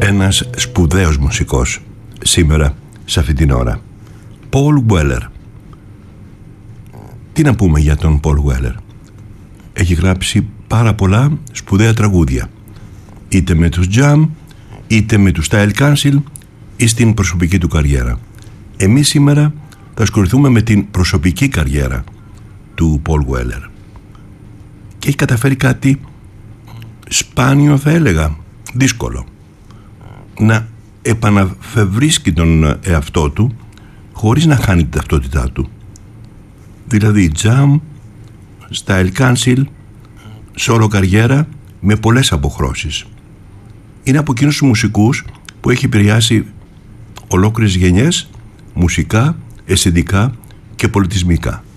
Ένας σπουδαίος μουσικός σήμερα σε αυτή την ώρα, Paul Weller. Τι να πούμε για τον Paul Weller? Έχει γράψει πάρα πολλά σπουδαία τραγούδια, είτε με τους Jam, είτε με τους Style Council ή στην προσωπική του καριέρα. Εμείς σήμερα θα ασχοληθούμε με την προσωπική καριέρα του Paul Weller. Και έχει καταφέρει κάτι σπάνιο, θα έλεγα, δύσκολο. Να επαναφευρίσκει τον εαυτό του χωρίς να χάνει την ταυτότητά του. Δηλαδή Jam, Style Council, solo καριέρα με πολλές αποχρώσεις. Είναι από εκείνους τους μουσικούς που έχει επηρεάσει ολόκληρες γενιές, μουσικά, αισθητικά και πολιτισμικά.